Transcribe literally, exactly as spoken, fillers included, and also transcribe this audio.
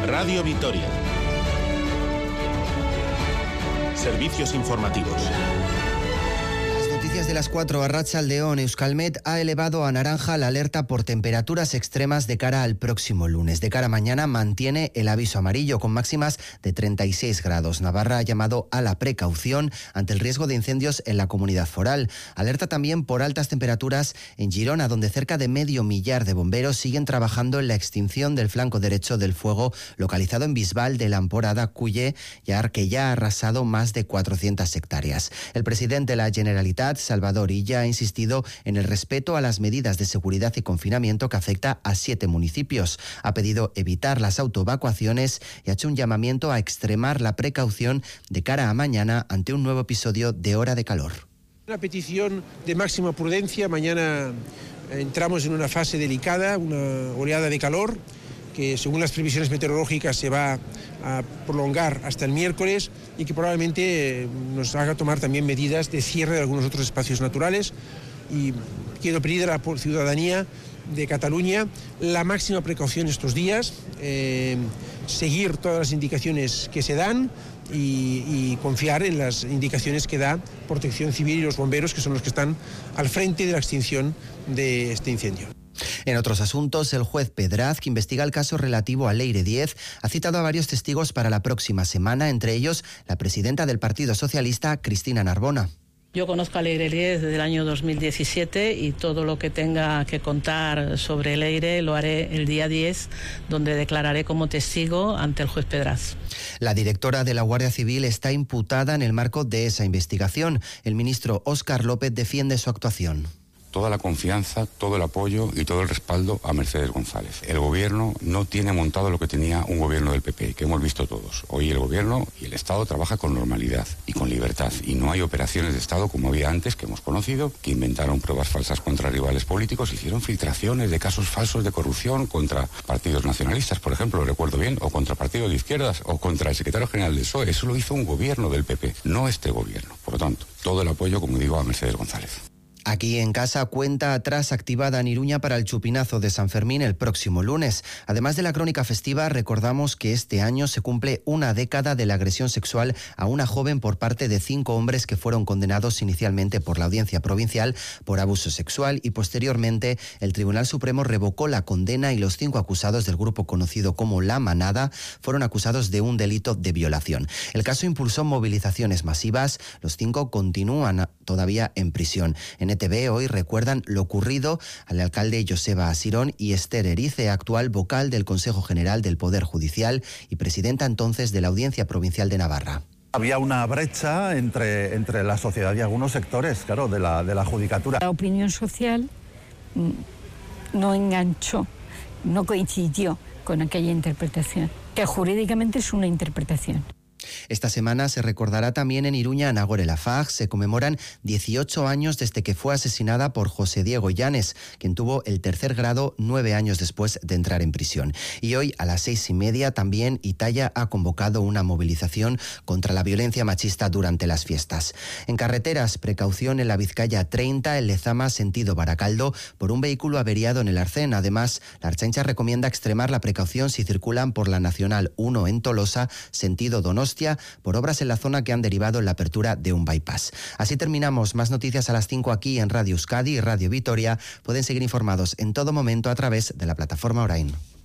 Radio Vitoria. Servicios informativos. Noticias de las cuatro. Arratsaldeon. Euskalmet ha elevado a naranja la alerta por temperaturas extremas de cara al próximo lunes. De cara a mañana mantiene el aviso amarillo con máximas de treinta y seis grados. Navarra ha llamado a la precaución ante el riesgo de incendios en la comunidad foral. Alerta también por altas temperaturas en Girona, donde cerca de medio millar de bomberos siguen trabajando en la extinción del flanco derecho del fuego localizado en Bisbal de la Amporada Cuye, ya que ya ha arrasado más de cuatrocientas hectáreas. El presidente de la Generalitat, Salvador Illa, ha insistido en el respeto a las medidas de seguridad y confinamiento que afecta a siete municipios. Ha pedido evitar las autoevacuaciones y ha hecho un llamamiento a extremar la precaución de cara a mañana ante un nuevo episodio de ola de calor. Una petición de máxima prudencia. Mañana entramos en una fase delicada, una oleada de calor que según las previsiones meteorológicas se va a prolongar hasta el miércoles y que probablemente nos haga tomar también medidas de cierre de algunos otros espacios naturales. Y quiero pedir a la ciudadanía de Cataluña la máxima precaución estos días, eh, seguir todas las indicaciones que se dan y, y confiar en las indicaciones que da Protección Civil y los bomberos, que son los que están al frente de la extinción de este incendio. En otros asuntos, el juez Pedraz, que investiga el caso relativo a Leire diez, ha citado a varios testigos para la próxima semana, entre ellos la presidenta del Partido Socialista, Cristina Narbona. Yo conozco a Leire diez desde el año dos mil diecisiete y todo lo que tenga que contar sobre Leire lo haré el día diez, donde declararé como testigo ante el juez Pedraz. La directora de la Guardia Civil está imputada en el marco de esa investigación. El ministro Óscar López defiende su actuación. Toda la confianza, todo el apoyo y todo el respaldo a Mercedes González. El gobierno no tiene montado lo que tenía un gobierno del P P, que hemos visto todos. Hoy el gobierno y el Estado trabaja con normalidad y con libertad. Y no hay operaciones de Estado como había antes, que hemos conocido, que inventaron pruebas falsas contra rivales políticos, hicieron filtraciones de casos falsos de corrupción contra partidos nacionalistas, por ejemplo, lo recuerdo bien, o contra partidos de izquierdas, o contra el secretario general del P S O E. Eso lo hizo un gobierno del P P, no este gobierno. Por lo tanto, todo el apoyo, como digo, a Mercedes González. Aquí en casa, cuenta atrás activada en Iruña para el chupinazo de San Fermín el próximo lunes. Además de la crónica festiva, recordamos que este año se cumple una década de la agresión sexual a una joven por parte de cinco hombres que fueron condenados inicialmente por la Audiencia Provincial por abuso sexual y posteriormente el Tribunal Supremo revocó la condena y los cinco acusados del grupo conocido como La Manada fueron acusados de un delito de violación. El caso impulsó movilizaciones masivas. Los cinco continúan todavía en prisión. En E T V hoy recuerdan lo ocurrido al alcalde Joseba Asirón y Esther Erice, actual vocal del Consejo General del Poder Judicial y presidenta entonces de la Audiencia Provincial de Navarra. Había una brecha entre, entre la sociedad y algunos sectores, claro, de la, de la judicatura. La opinión social no enganchó, no coincidió con aquella interpretación, que jurídicamente es una interpretación. Esta semana se recordará también en Iruña a Nagore Lafag. Se conmemoran dieciocho años desde que fue asesinada por José Diego Llanes, quien tuvo el tercer grado nueve años después de entrar en prisión. Y hoy a las seis y media también Italia ha convocado una movilización contra la violencia machista durante las fiestas. En carreteras, precaución en la Vizcaya treinta, en Lezama, sentido Baracaldo, por un vehículo averiado en el Arcén. Además, la Ertzaintza recomienda extremar la precaución si circulan por la Nacional uno en Tolosa, sentido Donostia, por obras en la zona que han derivado en la apertura de un bypass. Así terminamos. Más noticias a las cinco aquí en Radio Euskadi y Radio Vitoria. Pueden seguir informados en todo momento a través de la plataforma Orain.